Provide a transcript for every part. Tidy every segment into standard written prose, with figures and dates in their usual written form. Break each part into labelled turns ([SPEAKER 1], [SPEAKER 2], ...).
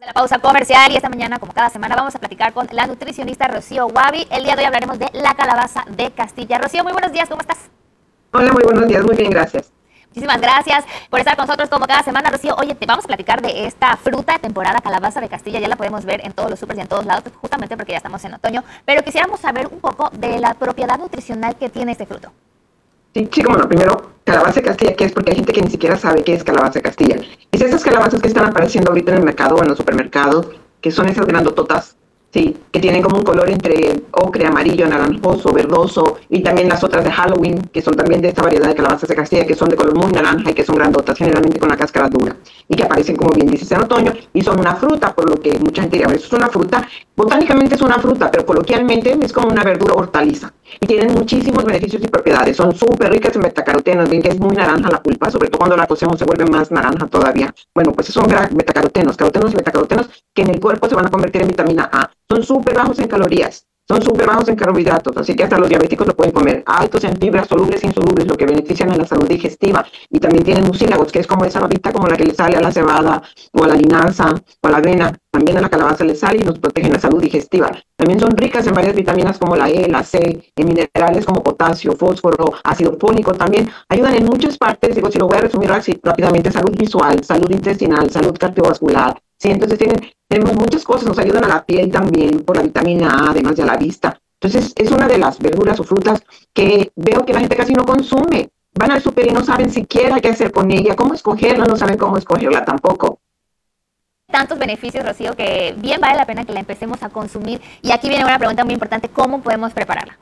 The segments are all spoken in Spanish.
[SPEAKER 1] La pausa comercial y esta mañana, como cada semana, vamos a platicar con la nutricionista Rocío Guavi. El día de hoy hablaremos de la calabaza de Castilla. Rocío, muy buenos días, ¿cómo estás?
[SPEAKER 2] Hola, muy buenos días, muy bien, gracias.
[SPEAKER 1] Muchísimas gracias por estar con nosotros como cada semana, Rocío. Oye, te vamos a platicar de esta fruta de temporada, calabaza de Castilla. Ya la podemos ver en todos los súper y en todos lados, justamente porque ya estamos en otoño. Pero quisiéramos saber un poco de la propiedad nutricional que tiene este fruto.
[SPEAKER 2] Sí, como no, primero, calabaza de Castilla, ¿qué es? Porque hay gente que ni siquiera sabe qué es calabaza de Castilla. Es esas calabazas que están apareciendo ahorita en el mercado o en los supermercados, que son esas grandototas, sí, que tienen como un color entre ocre, amarillo, naranjoso, verdoso, y también las otras de Halloween, que son también de esta variedad de calabazas de Castilla, que son de color muy naranja y que son grandotas, generalmente con la cáscara dura, y que aparecen, como bien dices, en otoño, y son una fruta, por lo que mucha gente diría, eso es una fruta. Botánicamente es una fruta, pero coloquialmente es como una verdura hortaliza, y tienen muchísimos beneficios y propiedades. Son súper ricas en betacarotenos, ven que es muy naranja la pulpa, sobre todo cuando la cocemos se vuelve más naranja todavía. Bueno, pues son betacarotenos, carotenos y betacarotenos que en el cuerpo se van a convertir en vitamina A. Son súper bajos en calorías, son súper bajos en carbohidratos, así que hasta los diabéticos lo pueden comer. Altos en fibras solubles e insolubles, lo que benefician a la salud digestiva. Y también tienen mucílagos, que es como esa babita como la que le sale a la cebada o a la linaza o a la avena. También a la calabaza le sale y nos protegen la salud digestiva. También son ricas en varias vitaminas como la E, la C, en minerales como potasio, fósforo, ácido fólico. También ayudan en muchas partes. Digo, si lo voy a resumir así rápidamente: salud visual, salud intestinal, salud cardiovascular. Sí, entonces tenemos muchas cosas, nos ayudan a la piel también por la vitamina A, además de a la vista. Entonces es una de las verduras o frutas que veo que la gente casi no consume. Van al súper y no saben siquiera qué hacer con ella, cómo escogerla, no saben cómo escogerla tampoco.
[SPEAKER 1] Tantos beneficios, Rocío, que bien vale la pena que la empecemos a consumir. Y aquí viene una pregunta muy importante: ¿cómo podemos prepararla?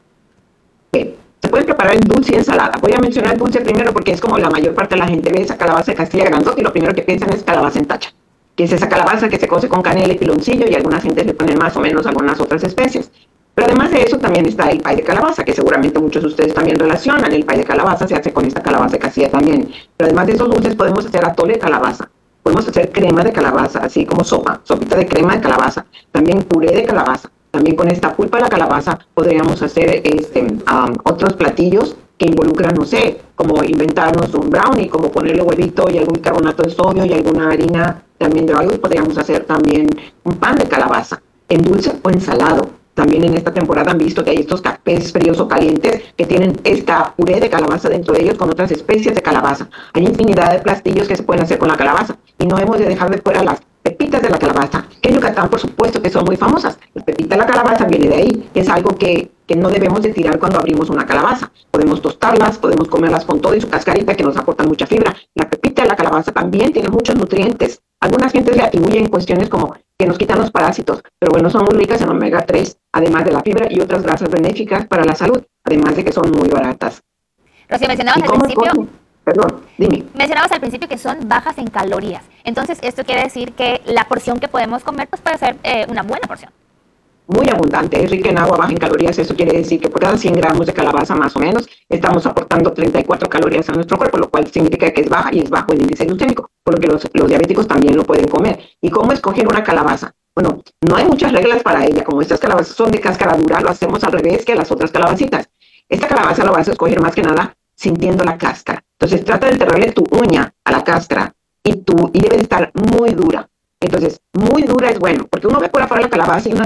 [SPEAKER 2] Se puede preparar en dulce y ensalada. Voy a mencionar el dulce primero porque es como la mayor parte de la gente ve esa calabaza de Castilla grandota y lo primero que piensan es calabaza en tacha, que es esa calabaza que se cose con canela y piloncillo, y algunas gentes le ponen más o menos algunas otras especies. Pero además de eso también está el pay de calabaza, que seguramente muchos de ustedes también relacionan. El pay de calabaza se hace con esta calabaza de Castilla también. Pero además de esos dulces podemos hacer atole de calabaza. Podemos hacer crema de calabaza, así como sopita de crema de calabaza. También puré de calabaza. También con esta pulpa de la calabaza podríamos hacer otros platillos que involucran, no sé, como inventarnos un brownie, como ponerle huevito y algún carbonato de sodio y alguna harina también de algo. Y podríamos hacer también un pan de calabaza, en dulce o en salado. También en esta temporada han visto que hay estos cafés fríos o calientes que tienen esta puré de calabaza dentro de ellos con otras especies de calabaza. Hay infinidad de platillos que se pueden hacer con la calabaza y no hemos de dejar de fuera las pepitas de la calabaza, que en Yucatán por supuesto que son muy famosas. La pepita de la calabaza viene de ahí, que es algo que no debemos de tirar cuando abrimos una calabaza. Podemos tostarlas, podemos comerlas con todo y su cascarita, que nos aportan mucha fibra. La pepita de la calabaza también tiene muchos nutrientes. Algunas gentes le atribuyen cuestiones como que nos quitan los parásitos, pero bueno, son muy ricas en omega 3, además de la fibra y otras grasas benéficas para la salud, además de que son muy baratas.
[SPEAKER 1] Rocío, mencionabas al principio que son bajas en calorías. Entonces, esto quiere decir que la porción que podemos comer pues puede ser una buena porción.
[SPEAKER 2] Muy abundante, es rica en agua, baja en calorías. Eso quiere decir que por cada 100 gramos de calabaza más o menos estamos aportando 34 calorías a nuestro cuerpo, lo cual significa que es baja y es bajo el índice glucémico, por lo que los diabéticos también lo pueden comer. ¿Y cómo escoger una calabaza? Bueno, no hay muchas reglas para ella. Como estas calabazas son de cáscara dura, lo hacemos al revés que las otras calabacitas. Esta calabaza lo vas a escoger más que nada sintiendo la cáscara. Entonces trata de enterrarle tu uña a la cáscara y debe de estar muy dura. Entonces, muy dura es bueno, porque uno ve por afuera la calabaza y